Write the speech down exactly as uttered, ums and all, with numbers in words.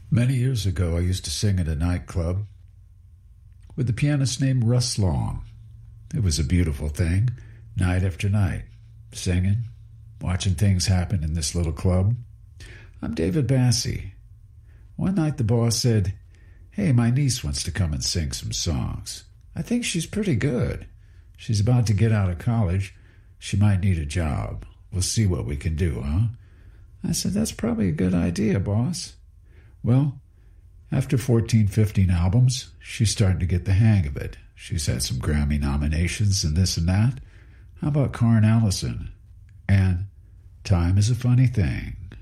Many years ago, I used to sing at a nightclub with a pianist named Russ Long. It was a beautiful thing, night after night, singing, watching things happen in this little club. I'm David Bassie. One night the boss said, "Hey, my niece wants to come and sing some songs. I think she's pretty good. She's about to get out of college. She might need a job. We'll see what we can do, huh?" I said, "That's probably a good idea, boss." Well, after fourteen, fifteen albums, she's starting to get the hang of it. She's had some Grammy nominations and this and that. How about Carn Allison? And Time is a Funny Thing.